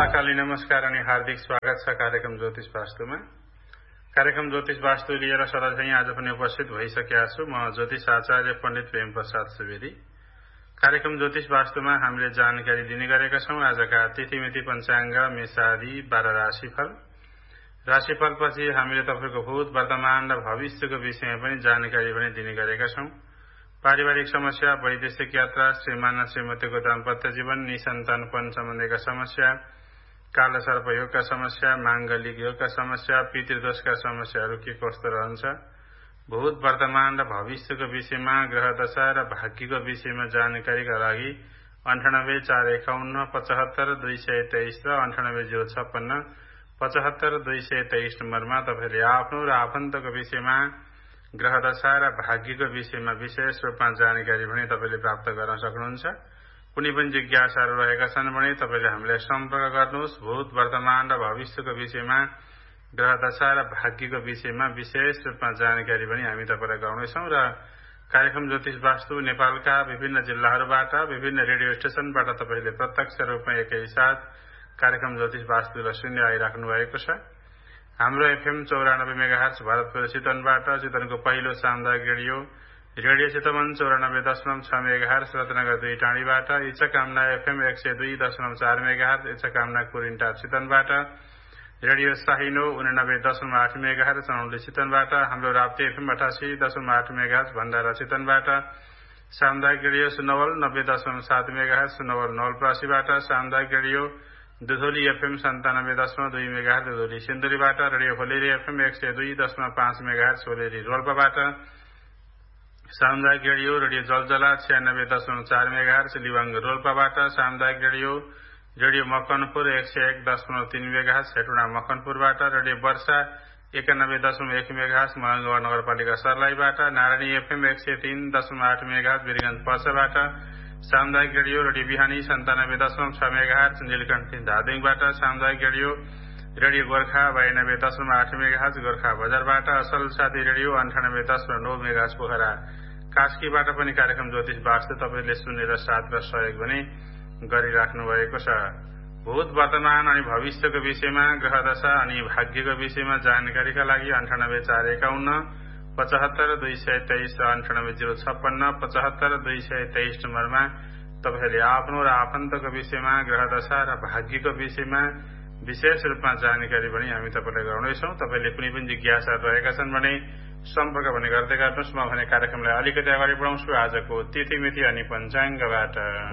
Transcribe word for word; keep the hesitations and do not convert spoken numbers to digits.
महाकाली नमस्कार अनि हार्दिक स्वागत छ कार्यक्रम ज्योतिष वास्तुमा। कार्यक्रम ज्योतिष वास्तु लिएर सदा चाहिँ आज पनि उपस्थित भइसकेका छु। म ज्योतिष आचार्य पण्डित प्रेम प्रसाद सुवेदी। कार्यक्रम ज्योतिष वास्तुमा हामीले जानकारी दिने गरेका छौं। आजका तिथिमिति पञ्चाङ्ग मेषादि बाह्र राशिफल। राशिफलपछि हामीले तपाईको भूत वर्तमान र भविष्यको विषयमा पनि जानकारी पनि दिने गरेका छौं। पारिवारिक समस्या, वैदेशिक यात्रा, श्रीमान र श्रीमतीको दाम्पत्य जीवन, निसन्तानपन सम्बन्धीका समस्या, काल सर्प योगका समस्या, मांगलिक योगका समस्या, पितृदोषका समस्याहरू के कस्तो रहन्छ, भूत वर्तमान र भविष्यको विषयमा, ग्रह दशा र भाग्यको विषयमा जानकारीका लागि अन्ठानब्बे चार एकाउन्न पचहत्तर दुई सय तेइस र अन्ठानब्बे जिरो छप्पन्न पचहत्तर दुई सय तेइस नम्बरमा तपाईँले आफ्नो र आफन्तको विषयमा, ग्रह दशा र भाग्यको विषयमा विशेष रूपमा जानकारी पनि तपाईले प्राप्त गर्न सक्नुहुन्छ। कुनै पनि जिज्ञासाहरू रहेका छन् भने तपाईले हामीलाई सम्पर्क गर्नुहोस्। भूत वर्तमान र भविष्यको विषयमा, ग्रह दशा र भाग्यको विषयमा विशेष रूपमा जानकारी पनि हामी तपाईलाई गराउनेछौँ। र कार्यक्रम ज्योतिष वास्तु नेपालका विभिन्न जिल्लाहरूबाट, विभिन्न रेडियो स्टेशनबाट तपाईले प्रत्यक्ष रूपमा एकैसाथ कार्यक्रम ज्योतिष वास्तुलाई सुन्दै आइराख्नु भएको छ। हाम्रो एफएम चौरानब्बे मेगाहर्ज भरतपुर चितवनबाट, चितवनको पहिलो सामुदायिक रेडियो रेडियो चितवन चौरानब्बे दशमलव छ मेगाहर्ज रत्नगर दुई टाँडीबाट, इच्छाकामना एफएम एक सय दुई दशमलव चार मेगाहर्ज इच्छाकामना कुरिन्टा चितवनबाट, रेडियो साहिनो उनानब्बे दशमलव आठ मेगाहर्ज चौनौली चितवनबाट, हाम्रो राप्ती एफएम अठासी दशमलव आठ मेगाहर्ज भण्डारा चितवनबाट, सामुदायिक रेडियो सुनवल नब्बे दशमलव सात मेगाहर्ज सुनवल नवलपरासीबाट, सामुदायिक रेडियो दुधोली एफएम सन्तानब्बे दशमलव दुई मेगाहर्ज दुधोली सिन्धुलीबाट, रेडियो होलेरी एफएम एक सय दुई दशमलव पाँच मेगाहर्ज होलेरी रोल्पाबाट, सामुदायिक रेडियो रेडियो जलजला छ्यानब्बे दशमलव चार मेगाहर्ज लिवाङ रोल्पाबाट, सामुदायिक रेडियो रेडियो मकनपुर एक सय एक दशमलव तीन मेगाहर्ज हेटुडा मकनपुरबाट, रेडियो वर्षा एकानब्बे दशमलव एक मेगाहर्ज मलङ्गवा नगरपालिका सर्लाहीबाट, नारायणी एफएम एक सय तीन दशमलव आठ मेगाहर्ज वीरगञ्ज पर्साबाट, सामुदायिक रेडियो रेडियो बिहानी सन्तानब्बे दशमलव छ मेगाहर्ज नीलकण्ठी धादिङबाट, सामुदायिक रेडियो रेडियो गोर्खा बयानब्बे दशमलव आठ मेगाहर्ज गोर्खा बजारबाट, असल साथी रेडियो अन्ठानब्बे दशमलव नौ मेगाहर्ज पोखरा कास्कीबाट पनि कार्यक्रम ज्योतिष वास्तु तपाईँले सुनेर साथ र सहयोग पनि गरिराख्नु भएको छ। भूत वर्तमान अनि भविष्यको विषयमा, ग्रह दशा अनि भाग्यको विषयमा जानकारीका लागि अन्ठानब्बे चार एकाउन्न पचहत्तर दुई सय तेइस र अन्ठानब्बे जिरो छप्पन्न पचहत्तर दुई सय तेइस नम्बरमा तपाईँले आफ्नो र आफन्तको विषयमा, ग्रह दशा र भाग्यको विषयमा विशेष रूपमा जानकारी पनि हामी तपाईँलाई गराउनेछौँ। तपाईँले कुनै पनि जिज्ञासा रहेका छन् भने सम्पर्क भने गर्दै गर्नुहोस्। म भने कार्यक्रमलाई अलिकति अगाडि बढाउँछु आजको तिथिमिति अनि पञ्चाङ्गबाट।